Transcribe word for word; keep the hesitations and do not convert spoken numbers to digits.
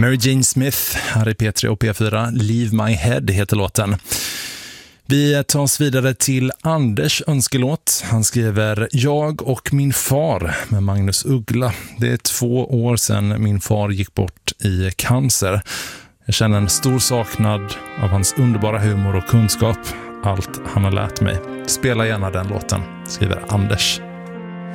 Mary Jane Smith här i P tre och P fyra. Leave My Head heter låten. Vi tar oss vidare till Anders önskelåt. Han skriver: Jag och min far med Magnus Uggla. Det är två år sedan min far gick bort i cancer. Jag känner en stor saknad av hans underbara humor och kunskap. Allt han har lärt mig. Spela gärna den låten, skriver Anders.